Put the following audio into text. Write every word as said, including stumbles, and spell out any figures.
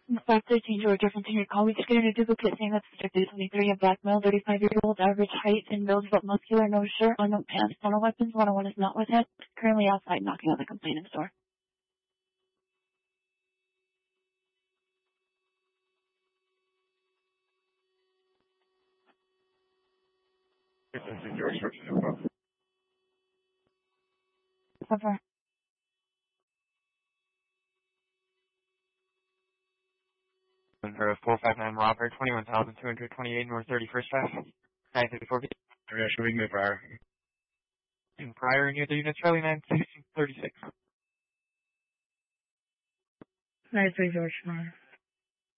five thirteen George Jefferson, your call. We just getting a duplicate saying that's Detective twenty-three, a black male, thirty-five-year-old, average height and build, but muscular, no shirt, on no pants, no weapons, one oh one is not with him. Currently outside knocking on the complainant's door. Detective George Jefferson. Cover. For a four five nine Robert, twenty-one thousand two hundred twenty-eight North thirty-first Ave, nine thirty-four feet. Yeah, showing me prior. In prior near the unit, Charlie nine sixteen thirty-six. nine three George, Mara.